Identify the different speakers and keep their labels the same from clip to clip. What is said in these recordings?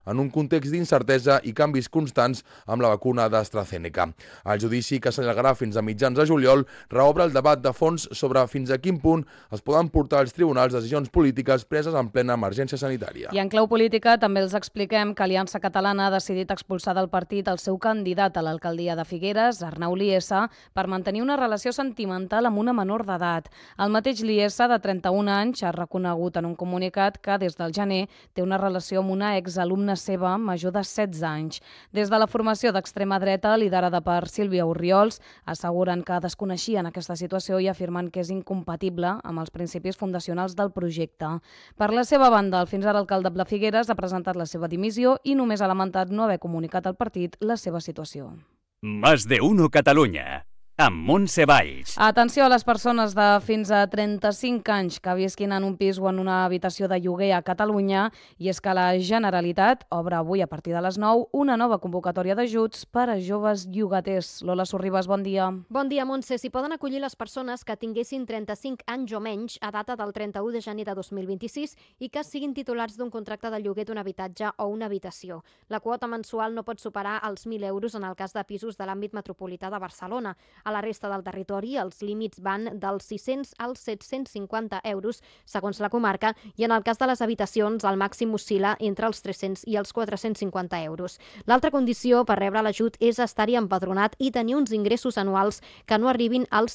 Speaker 1: en un context d'incertesa i canvis constants amb la vacuna d'AstraZeneca. El judici, que s'allargarà fins a mitjans de juliol, reobre el debat de fons sobre fins a quin punt es poden portar als tribunals decisions polítiques preses en plena emergència sanitària.
Speaker 2: I en clau política també els expliquem que Aliança Catalana ha decidit expulsar del partit el seu candidat a l'alcaldia de Figueres, Arnau Liessa, per mantenir una relació sentimental amb una menor d'edat. El mateix Liessa, de 31 anys, ha reconegut en un comunicat que des del gener té una relació amb una exalumna seva major de 16 anys. Des de la formació d'extrema dreta, liderada per Sílvia Orriols, asseguren que desconeixien aquesta situació i afirmen que és incompatible amb els principis fundacionals del projecte. Per la seva banda, el fins ara alcalde de Figueres ha presentat la seva dimissió i només ha lamentat no haver comunicat al partit la seva situació.
Speaker 3: Más de uno Catalunya, amb Montse Valls.
Speaker 2: Atenció a les persones de fins a 35 anys que visquin en un pis o en una habitació de lloguer a Catalunya, i és que la Generalitat obre avui a partir de les 9 una nova convocatòria d'ajuts per a joves llogaters. Lola Sorribas, bon dia.
Speaker 4: Bon dia, Montse. S'hi poden acollir les persones que tinguessin 35 anys o menys a data del 31 de gener de 2026 i que siguin titulars d'un contracte de lloguer d'un habitatge o una habitació. La quota mensual no pot superar els 1.000 euros en el cas de pisos de l'àmbit metropolità de Barcelona. A la resta del territori, els límits van dels 600 als 750 euros, segons la comarca, i en el cas de les habitacions, el màxim oscil·la entre els 300 i els 450 euros. L'altra condició per rebre l'ajut és estar-hi empadronat i tenir uns ingressos anuals que no arribin als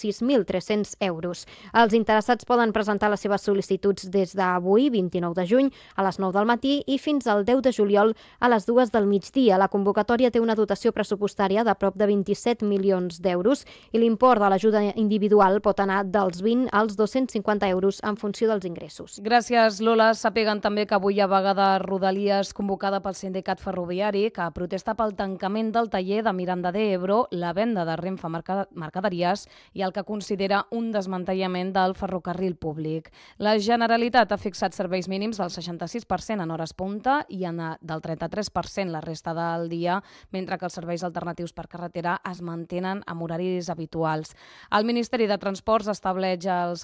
Speaker 4: 36.300 euros. Els interessats poden presentar les seves sol·licituds des d'avui, 29 de juny, a les 9 del matí i fins al 10 de juliol a les 2 del migdia. La convocatòria té una dotació pressupostària de prop de 27 milions d'euros i l'import de l'ajuda individual pot anar dels 20 als 250 euros en funció dels ingressos.
Speaker 2: Gràcies, Lola. Sapiguen també que avui hi ha vaga de Rodalies convocada pel sindicat ferroviari, que protesta pel tancament del taller de Miranda de Ebro, la venda de Renfe Mercaderies i el que considera un desmantellament del ferrocarril públic. La Generalitat ha fixat serveis mínims del 66% en hores punta i del 33% la resta del dia, mentre que els serveis alternatius per carretera es mantenen amb horaris habituals. El Ministeri de Transports estableix el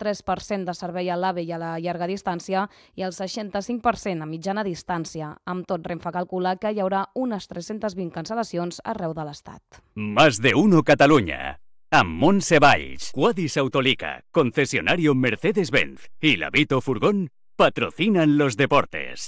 Speaker 2: 73% de servei a l'AVE i a la llarga distància i el 65% a mitjana distància. Amb tot, Renfe calcula que hi haurà unes 320 cancel·lacions arreu de l'Estat.
Speaker 3: Más de uno Catalunya, amb Montse Valls. Quadis Autolica, concesionario Mercedes-Benz y la Vito Furgón patrocinan los deportes.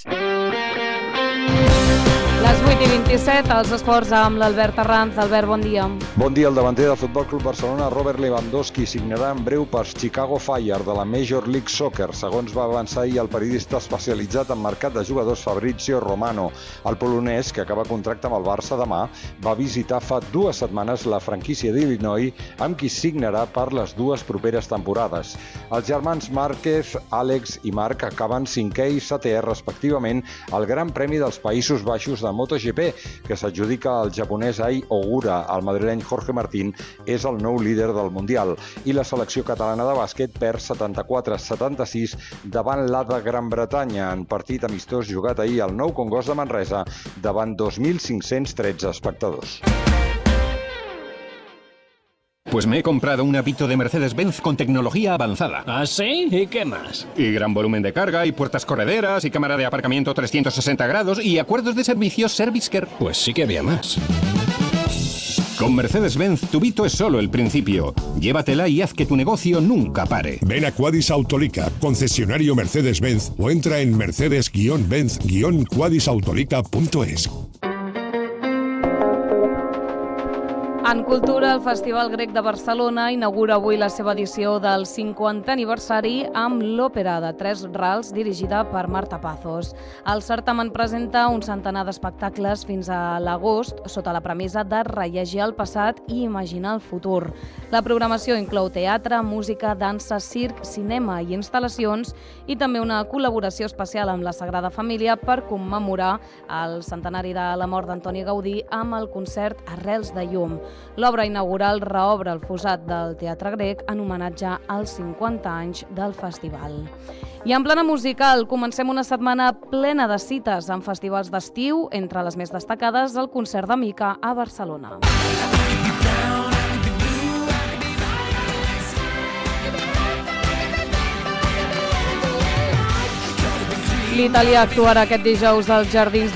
Speaker 2: Les 8:27, els esports amb l'Albert Arranz. Albert, bon dia.
Speaker 5: Bon dia. El davanter del Futbol Club Barcelona, Robert Lewandowski, signarà en breu per Chicago Fire de la Major League Soccer, segons va avançar ahir el periodista especialitzat en mercat de jugadors Fabrizio Romano. El polonès, que acaba contracte amb el Barça demà, va visitar fa 2 setmanes la franquícia d'Illinois, amb qui signarà per les 2 properes temporades. Els germans Márquez, Àlex i Marc acaben 5è i 7è respectivament al Gran Premi dels Països Baixos de MotoGP, que s'adjudica al japonès Ai Ogura. El madrileny Jorge Martín és el nou líder del Mundial. I la selecció catalana de bàsquet perd 74-76 davant la de Gran Bretanya en partit amistós jugat ahir al Nou Congost de Manresa davant 2.513 espectadors.
Speaker 6: Pues me he comprado una Vito de Mercedes-Benz con tecnología avanzada.
Speaker 7: ¿Ah, sí? ¿Y qué más?
Speaker 6: Y gran volumen de carga, y puertas correderas, y cámara de aparcamiento 360 grados, y acuerdos de servicio ServiceCare.
Speaker 7: Pues sí que había más.
Speaker 6: Con Mercedes-Benz, tu Vito es solo el principio. Llévatela y haz que tu negocio nunca pare.
Speaker 8: Ven a Quadis Autolica, concesionario Mercedes-Benz, o entra en mercedes-benz-quadisautolica.es.
Speaker 2: En cultura, el Festival Grec de Barcelona inaugura avui la seva edició del 50è aniversari amb l'òpera de Tres Rals, dirigida per Marta Pazos. El certamen presenta un centenar d'espectacles fins a l'agost, sota la premissa de rellegir el passat i imaginar el futur. La programació inclou teatre, música, dansa, circ, cinema i instal·lacions, i també una col·laboració especial amb la Sagrada Família per commemorar el centenari de la mort d'Antoni Gaudí amb el concert Arrels de Llum. L'obra inaugural reobre el fossat del teatre grec en homenatge als 50 anys del festival. I en plana musical, comencem una setmana plena de cites en festivals d'estiu, entre les més destacades el concert de Mica a Barcelona. L'Italià actuarà aquest dijous als Jardins